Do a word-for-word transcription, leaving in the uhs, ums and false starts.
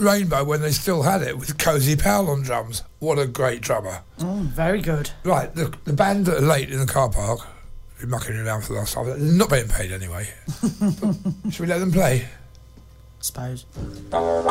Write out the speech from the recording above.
Rainbow when they still had it, with Cozy Powell on drums. What a great drummer. Oh, very good. Right, the, the band that are late in the car park, been mucking around for the last time, they're not being paid anyway. Should we let them play? Suppose. Thank